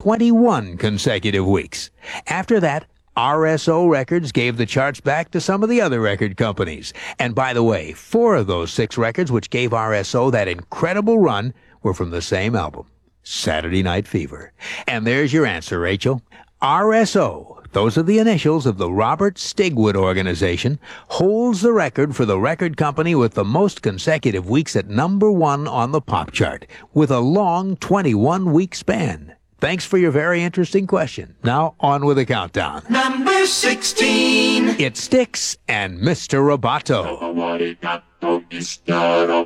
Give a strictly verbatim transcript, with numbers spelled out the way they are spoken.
twenty-one consecutive weeks. After that, R S O Records gave the charts back to some of the other record companies. And by the way, four of those six records which gave R S O that incredible run were from the same album, Saturday Night Fever. And there's your answer, Rachel. R S O, those are the initials of the Robert Stigwood Organization, holds the record for the record company with the most consecutive weeks at number one on the pop chart, with a long twenty-one week span. Thanks for your very interesting question. Now, on with the countdown. Number sixteen. It's Styx and Mister Roboto.